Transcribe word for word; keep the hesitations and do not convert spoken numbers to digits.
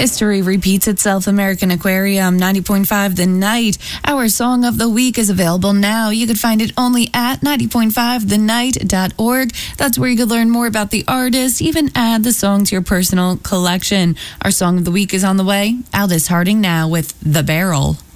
History repeats itself. American Aquarium, ninety point five The Night. Our song of the week is available now. You could find it only at ninety point five the night dot org. That's where you could learn more about the artist, even add the song to your personal collection. Our song of the week is on the way. Aldous Harding now with The Barrel.